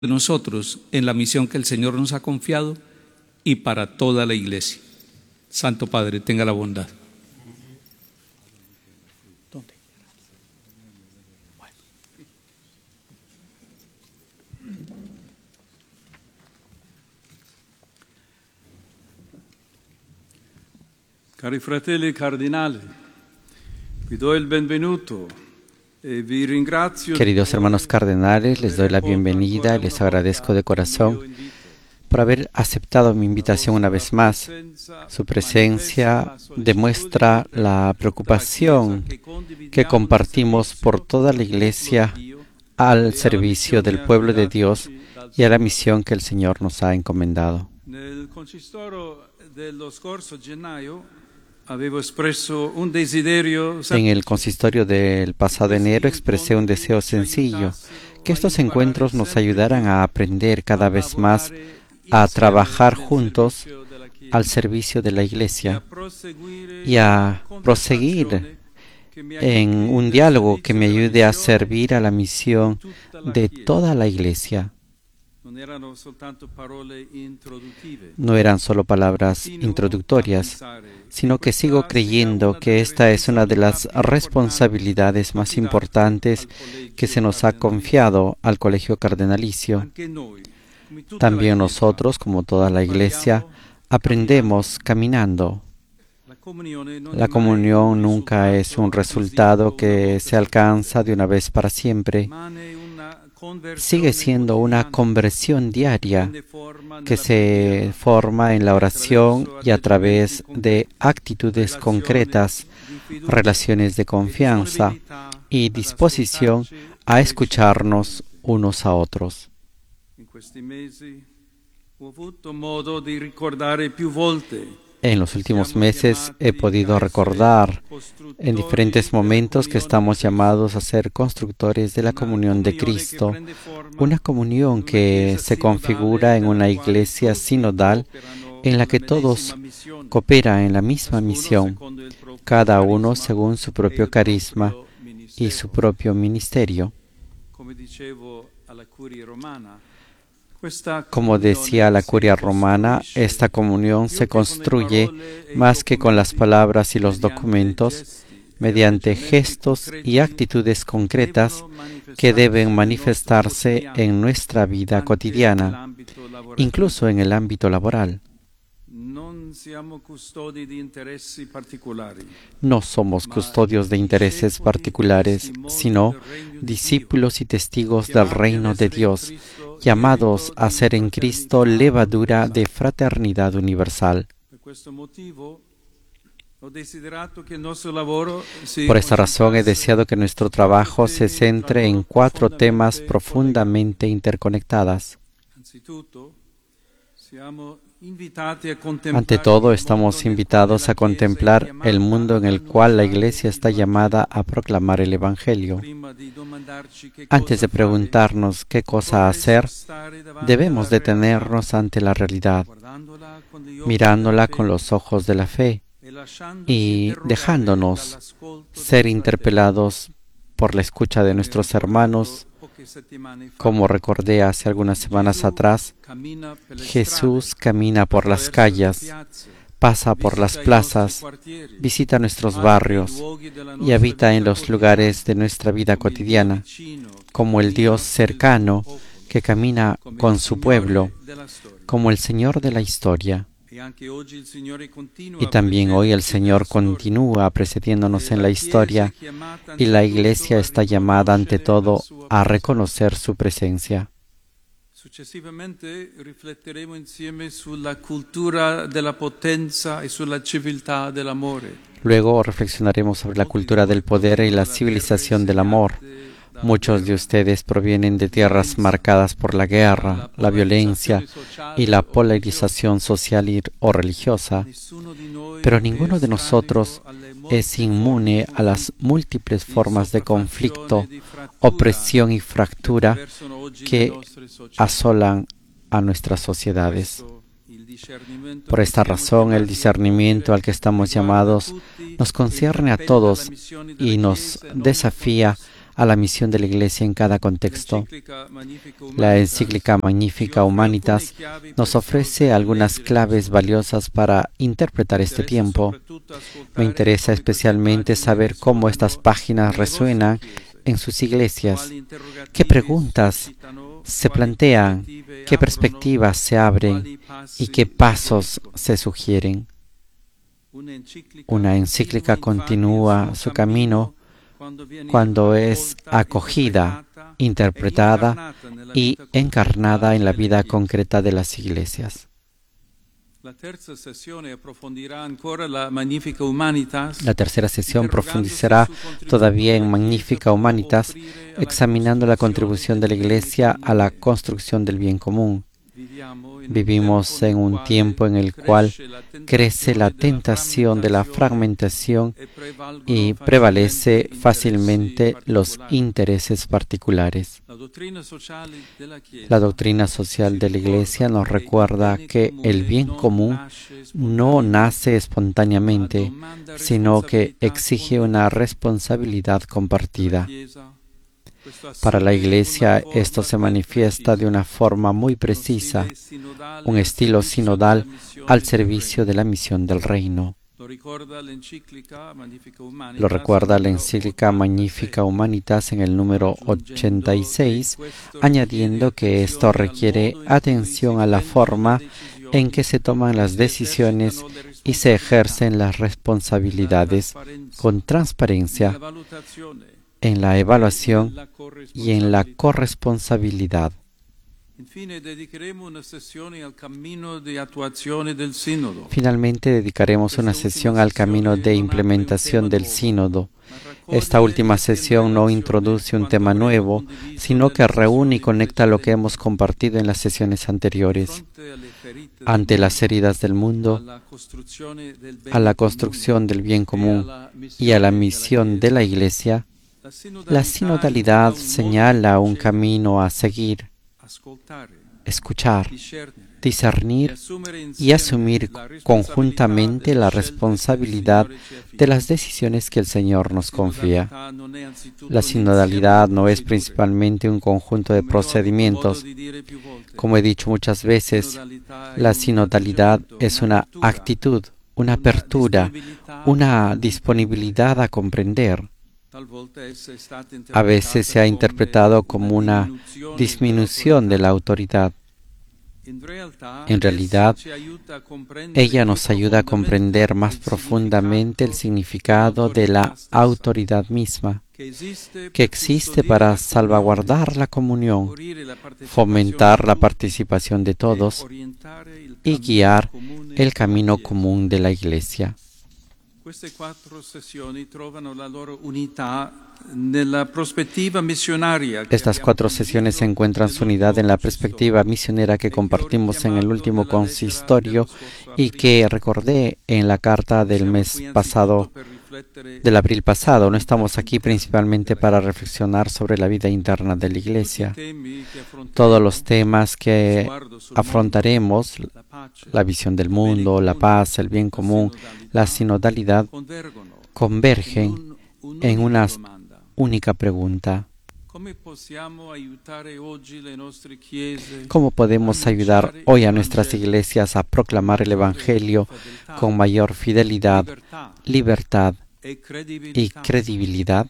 de nosotros en la misión que el Señor nos ha confiado y para toda la Iglesia. Santo Padre, tenga la bondad. ¿Dónde? Bueno. Cari fratelli cardinali, vi do il benvenuto. Queridos hermanos cardenales, les doy la bienvenida y les agradezco de corazón por haber aceptado mi invitación una vez más. Su presencia demuestra la preocupación que compartimos por toda la Iglesia al servicio del pueblo de Dios y a la misión que el Señor nos ha encomendado. En el consistorio del pasado enero expresé un deseo sencillo, que estos encuentros nos ayudaran a aprender cada vez más a trabajar juntos al servicio de la Iglesia y a proseguir en un diálogo que me ayude a servir a la misión de toda la Iglesia. No eran solo palabras introductorias, sino que sigo creyendo que esta es una de las responsabilidades más importantes que se nos ha confiado al Colegio Cardenalicio. También nosotros, como toda la Iglesia, aprendemos caminando. La comunión nunca es un resultado que se alcanza de una vez para siempre. Sigue siendo una conversión diaria que se forma en la oración y a través de actitudes concretas, relaciones de confianza y disposición a escucharnos unos a otros. En los últimos meses he podido recordar en diferentes momentos que estamos llamados a ser constructores de la comunión de Cristo, una comunión que se configura en una iglesia sinodal en la que todos cooperan en la misma misión, cada uno según su propio carisma y su propio ministerio. Como decía la Curia Romana, esta comunión se construye más que con las palabras y los documentos, mediante gestos y actitudes concretas que deben manifestarse en nuestra vida cotidiana, incluso en el ámbito laboral. No somos custodios de intereses particulares, sino discípulos y testigos del reino de Dios, llamados a ser en Cristo levadura de fraternidad universal. Por esta razón he deseado que nuestro trabajo se centre en 4 temas profundamente interconectados. Ante todo, estamos invitados a contemplar el mundo en el cual la Iglesia está llamada a proclamar el Evangelio. Antes de preguntarnos qué cosa hacer, debemos detenernos ante la realidad, mirándola con los ojos de la fe y dejándonos ser interpelados por la escucha de nuestros hermanos. Como recordé hace algunas semanas atrás, Jesús camina por las calles, pasa por las plazas, visita nuestros barrios y habita en los lugares de nuestra vida cotidiana, como el Dios cercano que camina con su pueblo, como el Señor de la historia. Y también hoy el Señor continúa precediéndonos en la historia y la Iglesia está llamada ante todo a reconocer su presencia. Successivamente rifletteremo insieme sulla cultura della potenza e sulla civiltà dell'amore. Luego reflexionaremos sobre la cultura del poder y la civilización del amor. Muchos de ustedes provienen de tierras marcadas por la guerra, la violencia y la polarización social o religiosa, pero ninguno de nosotros es inmune a las múltiples formas de conflicto, opresión y fractura que asolan a nuestras sociedades. Por esta razón, el discernimiento al que estamos llamados nos concierne a todos y nos desafía a la misión de la Iglesia en cada contexto. La encíclica Magnificat Humanitas nos ofrece algunas claves valiosas para interpretar este tiempo. Me interesa especialmente saber cómo estas páginas resuenan en sus iglesias, qué preguntas se plantean, qué perspectivas se abren y qué pasos se sugieren. Una encíclica continúa su camino cuando es acogida, interpretada y encarnada en la vida concreta de las iglesias. La tercera sesión profundizará todavía en Magnificat Humanitas, examinando la contribución de la Iglesia a la construcción del bien común. Vivimos en un tiempo en el cual crece la tentación de la fragmentación y prevalece fácilmente los intereses particulares. La doctrina social de la Iglesia nos recuerda que el bien común no nace espontáneamente, sino que exige una responsabilidad compartida. Para la Iglesia esto se manifiesta de una forma muy precisa, un estilo sinodal al servicio de la misión del reino. Lo recuerda la encíclica Magnificat Humanitas en el número 86, añadiendo que esto requiere atención a la forma en que se toman las decisiones y se ejercen las responsabilidades con transparencia en la evaluación y en la corresponsabilidad. Finalmente dedicaremos una sesión al camino de implementación del sínodo. Esta última sesión no introduce un tema nuevo, sino que reúne y conecta lo que hemos compartido en las sesiones anteriores. Ante las heridas del mundo, a la construcción del bien común y a la misión de la Iglesia, la sinodalidad señala un camino a seguir, escuchar, discernir y asumir conjuntamente la responsabilidad de las decisiones que el Señor nos confía. La sinodalidad no es principalmente un conjunto de procedimientos. Como he dicho muchas veces, la sinodalidad es una actitud, una apertura, una disponibilidad a comprender. A veces se ha interpretado como una disminución de la autoridad. En realidad, ella nos ayuda a comprender más profundamente el significado de la autoridad misma, que existe para salvaguardar la comunión, fomentar la participación de todos y guiar el camino común de la Iglesia. Estas 4 sesiones encuentran su unidad en la perspectiva misionera que compartimos en el último consistorio y que recordé en la carta del mes pasado, del abril pasado. No estamos aquí principalmente para reflexionar sobre la vida interna de la Iglesia. Todos los temas que afrontaremos, la visión del mundo, la paz, el bien común, la sinodalidad, convergen en una única pregunta: ¿cómo podemos ayudar hoy a nuestras iglesias a proclamar el Evangelio con mayor fidelidad, libertad y credibilidad?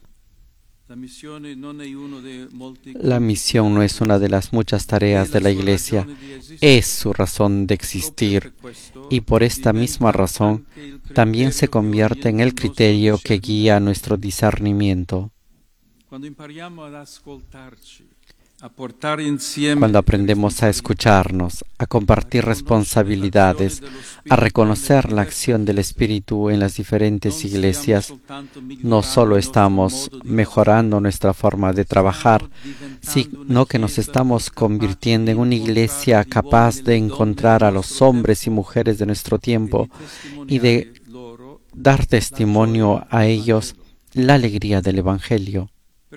La misión no es una de las muchas tareas de la Iglesia, es su razón de existir, y por esta misma razón también se convierte en el criterio que guía nuestro discernimiento. Cuando aprendemos a escucharnos, a compartir responsabilidades, a reconocer la acción del Espíritu en las diferentes iglesias, no solo estamos mejorando nuestra forma de trabajar, sino que nos estamos convirtiendo en una iglesia capaz de encontrar a los hombres y mujeres de nuestro tiempo y de dar testimonio a ellos la alegría del Evangelio.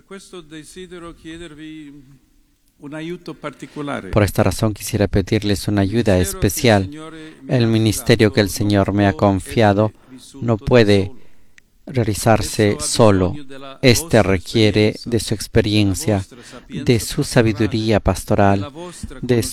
Por esta razón quisiera pedirles una ayuda especial. El ministerio que el Señor me ha confiado no puede realizarse solo. Este requiere de su experiencia, de su sabiduría pastoral, de